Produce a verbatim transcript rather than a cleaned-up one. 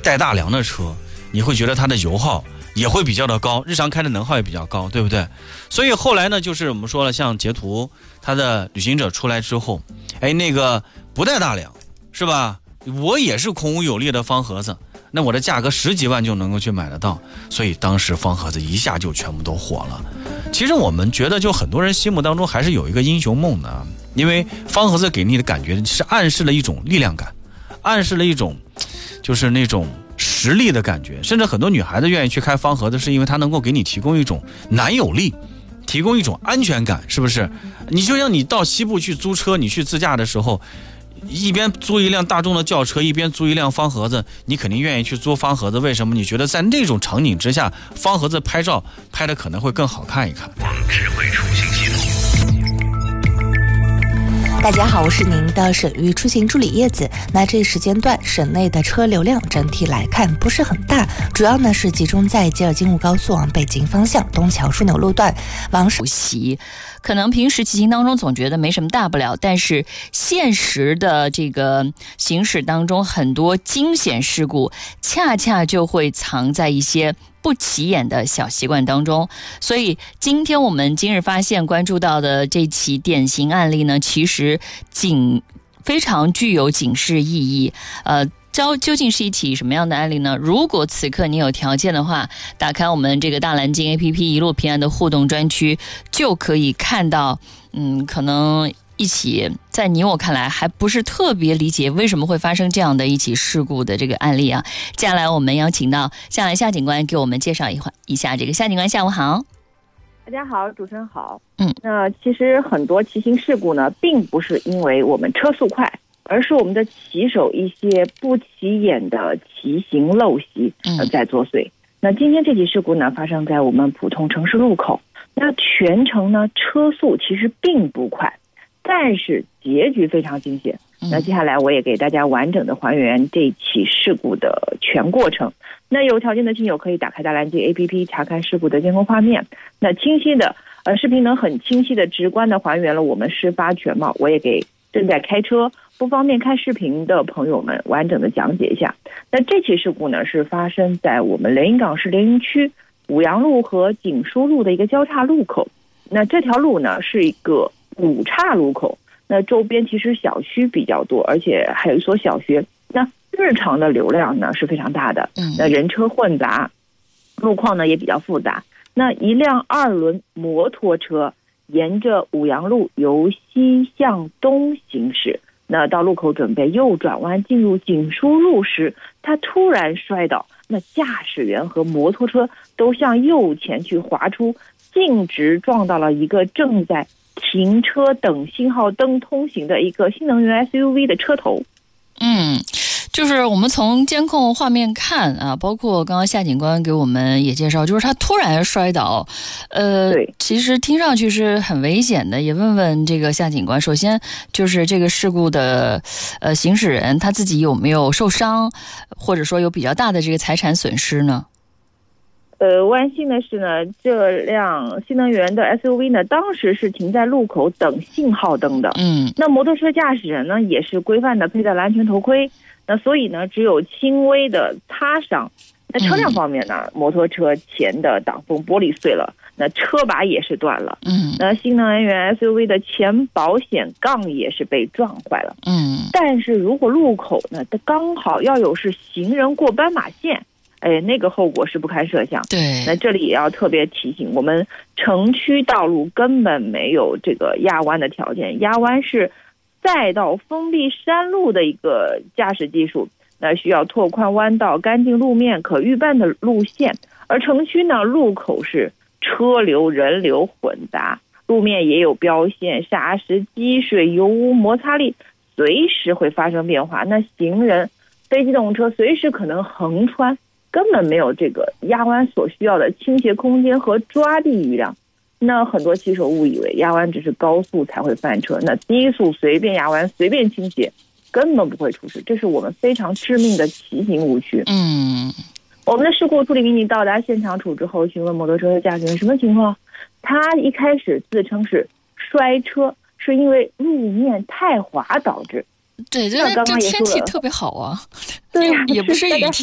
带大梁的车，你会觉得它的油耗也会比较的高，日常开的能耗也比较高，对不对？所以后来呢，就是我们说了，像捷途它的旅行者出来之后，哎，那个不带大梁，是吧？我也是孔武有力的方盒子，那我的价格十几万就能够去买得到，所以当时方盒子一下就全部都火了。其实我们觉得，就很多人心目当中还是有一个英雄梦的，因为方盒子给你的感觉是暗示了一种力量感，暗示了一种就是那种实力的感觉，甚至很多女孩子愿意去开方盒子，是因为它能够给你提供一种男友力，提供一种安全感，是不是？你就像你到西部去租车，你去自驾的时候，一边租一辆大众的轿车，一边租一辆方盒子，你肯定愿意去租方盒子。为什么？你觉得在那种场景之下，方盒子拍照拍的可能会更好看一看。 智慧出行系统。 大家好，我是您的省域出行助理叶子。那这一时间段省内的车流量整体来看不是很大，主要呢是集中在吉尔金务高速往北京方向东桥枢纽路段往补习。可能平时骑行当中总觉得没什么大不了，但是现实的这个行驶当中，很多惊险事故恰恰就会藏在一些不起眼的小习惯当中。所以今天我们今日发现关注到的这起典型案例呢，其实警非常具有警示意义。呃究究竟是一起什么样的案例呢？如果此刻你有条件的话，打开我们这个大蓝鲸 A P P 一路平安的互动专区，就可以看到嗯，可能一起在你我看来还不是特别理解为什么会发生这样的一起事故的这个案例啊。接下来我们邀请到下来夏警官给我们介绍一一下这个。夏警官下午好。 大家好，主持人好。嗯，那其实很多骑行事故呢，并不是因为我们车速快，而是我们的骑手一些不起眼的骑行陋习呃在作祟。那今天这起事故呢，发生在我们普通城市路口。那全程呢，车速其实并不快，但是结局非常惊险。那接下来我也给大家完整的还原这起事故的全过程。那有条件的亲友可以打开大蓝鲸 A P P 查看事故的监控画面。那清晰的呃视频能很清晰的直观的还原了我们事发全貌。我也给正在开车不方便看视频的朋友们完整的讲解一下。那这起事故呢，是发生在我们连云港市连云区五杨路和锦书路的一个交叉路口。那这条路呢，是一个五岔路口，那周边其实小区比较多，而且还有一所小学。那日常的流量呢是非常大的，那人车混杂，路况呢也比较复杂。那一辆二轮摩托车沿着五杨路由西向东行驶，那到路口准备右转弯进入锦书路时，他突然摔倒，那驾驶员和摩托车都向右前去滑出，径直撞到了一个正在停车等信号灯通行的一个新能源 S U V 的车头。 嗯，就是我们从监控画面看啊，包括刚刚夏警官给我们也介绍，就是他突然摔倒，呃，其实听上去是很危险的。也问问这个夏警官，首先就是这个事故的呃行驶人他自己有没有受伤，或者说有比较大的这个财产损失呢？ 呃，万幸的是呢，这辆新能源的 S U V 呢，当时是停在路口等信号灯的。嗯，那摩托车驾驶人呢，也是规范的佩戴了安全头盔。那所以呢，只有轻微的擦伤。那车辆方面呢，摩托车前的挡风玻璃碎了，那车把也是断了。嗯，那新能源 S U V 的前保险杠也是被撞坏了。嗯，但是如果路口呢，它刚好要有是行人过斑马线。哎，那个后果是不堪设想。对，那这里也要特别提醒，我们城区道路根本没有这个压弯的条件，压弯是赛道封闭山路的一个驾驶技术，那需要拓宽弯道、干净路面、可预伴的路线。而城区呢，路口是车流人流混杂，路面也有标线、沙石、积水、油污、摩擦力，随时会发生变化。那行人、非机动车随时可能横穿，根本没有这个压弯所需要的倾斜空间和抓地余量。那很多骑手误以为压弯只是高速才会翻车，那低速随便压弯随便倾斜根本不会出事，这是我们非常致命的骑行误区。嗯，我们的事故处理民警到达现场处之后，询问摩托车驾驶员什么情况，他一开始自称是摔车，是因为路面太滑导致。 对，这这天气特别好啊， 对呀， 也不是雨天。